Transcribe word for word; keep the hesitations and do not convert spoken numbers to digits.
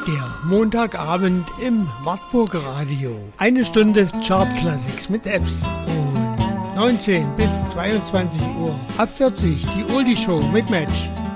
Der Montagabend im Wartburg Radio. Eine Stunde Chart Classics mit Apps. Und neunzehn bis zweiundzwanzig Uhr. Ab vierzig die Oldie Show mit Match.